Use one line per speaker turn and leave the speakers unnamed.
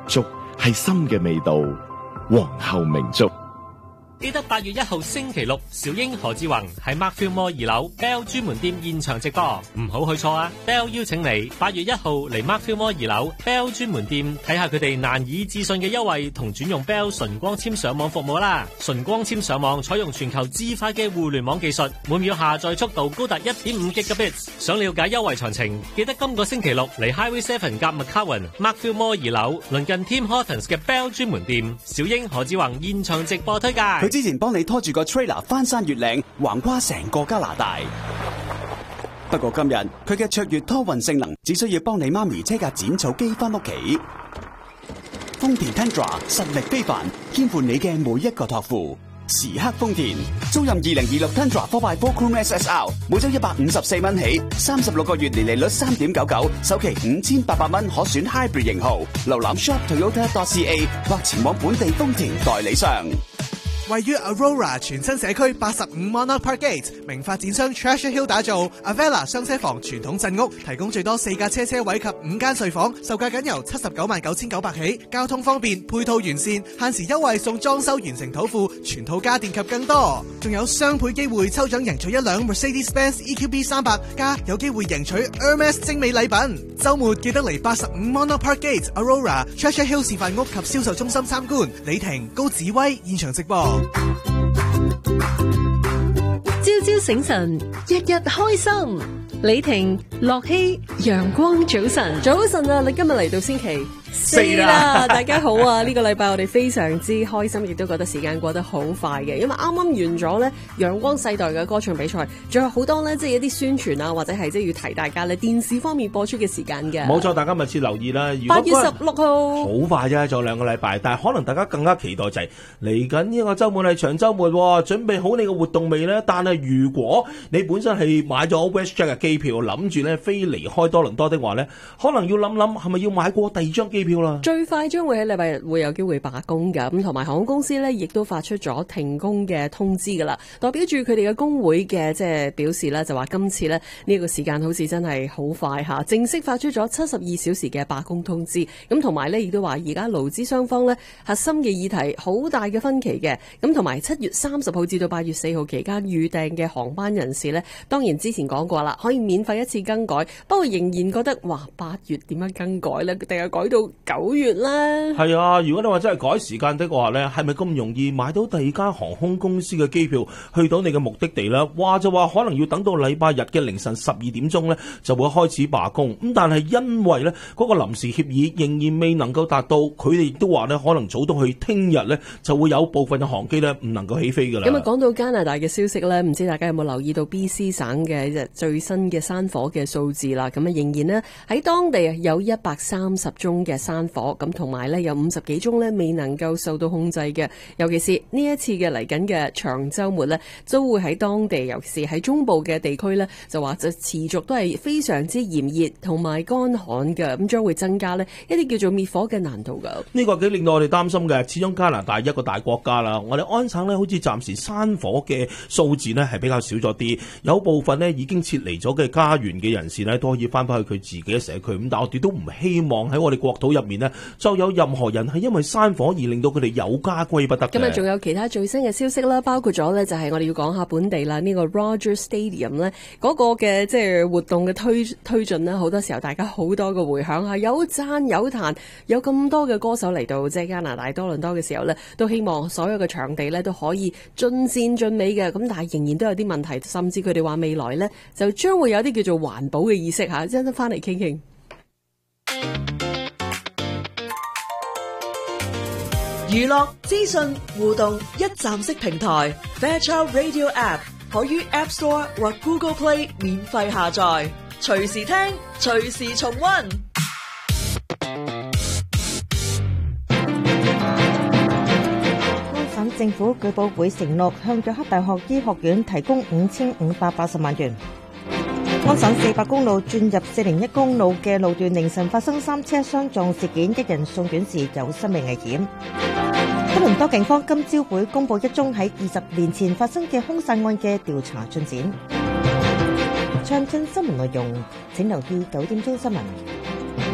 粥係心嘅味道，皇后名粥。
記得8月1號星期六，小英何志宏喺 Markfield Mall 2樓 Bell 專門店現場直播，唔好去錯啊 ！Bell 邀請你8月1號嚟 Markfield Mall 2樓 Bell 專門店睇下佢哋難以置信嘅優惠同轉用 Bell 純光纖上網服務啦！純光纖上網採用全球至快嘅互聯網技術，每秒下載速度高達 1.5 Gigabits。想了解優惠詳情，記得今個星期六嚟 Highway 7夾 McCowan Markfield Mall 2樓鄰近 Tim Hortons 嘅 Bell 專門店，小英何志宏現場直播推介。
之前幫你拖住個 trailer 翻山越嶺，橫跨成個加拿大。不過今日佢嘅卓越拖運性能，只需要幫你媽咪車架剪草機翻屋企。豐田 Tundra 實力非凡，肩負你嘅每一個託付。時刻豐田，租賃2026 Tundra 4x4 Chrome SSR， 每周154蚊起，36個月年利率3.99%，首期5800蚊，可選 Hybrid 型號。瀏覽 shop.toyota.ca 或前往本地豐田代理商。
位於 Aurora 全新社區85 Monarch Park Gate， 名發展商 Treasure Hill 打造 Avella 雙車房傳統鎮屋，提供最多4架車位及5間睡房，售價僅由799900起，交通方便，配套完善，限時優惠送裝修完成土庫，全套家電及更多，仲有雙倍機會抽獎贏取一輛 Mercedes-Benz EQB 300，加有機會贏取 Hermes 精美禮品。週末記得嚟85 Monarch Park Gate Aurora Treasure Hill 示範屋及銷售中心參觀。李婷、高子威現場直播。
朝朝醒神，日日開心。李婷、樂希，陽光早晨，早晨啊！你今日嚟到星期4啦，大家好啊！呢個禮拜我哋非常之開心，亦都覺得時間過得好快嘅，因為啱啱完咗咧陽光世代嘅歌唱比賽，仲有好多咧即係一啲宣傳啊，或者係即係要提大家咧電視方面播出嘅時間嘅。
冇錯，大家密切留意啦。
8月16號，
好快啫，仲有2個禮拜，但係可能大家更加期待就係嚟緊呢個週末係長週末，準備好你嘅活動未呢？但係如果你本身係買咗 WestJet 嘅機票，諗住咧飛離開多倫多的話咧，可能要諗諗係咪要買過第二張機票啦。
最快將會喺禮拜日會有機會罷工㗎，咁同埋航空公司咧亦都發出咗停工嘅通知㗎啦，代表住佢哋嘅工會嘅即係表示咧，就話今次咧呢個時間好似真係好快嚇，正式發出咗72小時嘅罷工通知，咁同埋咧亦都話而家勞資雙方咧核心嘅議題好大嘅分歧嘅，咁同埋7月30號至到8月4號期間預訂嘅航班人士咧，當然之前講過啦，可以免費一次更改，不過仍然覺得哇8月點樣更改咧？定係改到9月咧？
係啊，如果你話真係改時間的話咧，係咪咁容易買到第二間航空公司嘅機票去到你嘅目的地咧？話就話可能要等到禮拜日嘅凌晨12點鐘咧就會開始罷工，咁但係因為咧嗰個臨時協議仍然未能夠達到，佢哋亦都話咧可能早到去聽日咧就會有部分嘅航機咧唔能夠起飛㗎啦。咁啊
講到加拿大嘅消息咧，唔知大家有冇留意到 BC 省嘅最新嘅山火嘅數字啦？咁啊仍然呢喺當地有130宗嘅山火，咁同埋咧有50幾宗咧未能夠受到控制嘅，尤其是呢一次嘅嚟緊嘅長週末咧，都會喺當地，尤其是喺中部嘅地區咧，就話就持續都係非常之炎熱同埋乾旱嘅，咁將會增加呢一啲叫做滅火嘅難度噶。
呢個幾令到我哋擔心嘅，始終加拿大一個大國家啦，我哋安省呢好似暫時山火嘅數字呢係比較少咗啲，有部分呢已經撤離咗嘅家園嘅人士呢都可以翻返去佢自己嘅社區，咁但係我哋都唔希望喺我哋國土入面呢就有任何人係因為山火而令到佢哋有家歸不得嘅。
今日仲有其他最新嘅消息啦，包括咗呢就係我哋要講下本地啦，呢個 Rogers Stadium 呢嗰個嘅即係活動嘅推進呢，好多時候大家好多嘅回響啊，有讚有彈，有咁多嘅歌手嚟到即係加拿大多倫多嘅時候呢，都希望所有嘅場地呢都可以盡善盡美嘅，咁但係仍然都有啲問題，甚至佢哋話未來呢就將會有啲叫做環保嘅意識嚇，一陣翻嚟傾傾。
娛樂資訊互動一站式平台 Fairchild Radio App 可於 App Store 或 Google Play 免費下載，隨時聽，隨時重溫。
安省政府據報會承諾向約克大學醫學院提供5580萬元。安省400公路轉入401公路嘅路段凌晨發生3車相撞事件，一人送院時有生命危險。多倫多警方今朝會公布一宗喺20年前發生嘅兇殺案嘅調查進展。詳盡新聞內容請留意9點鐘新聞。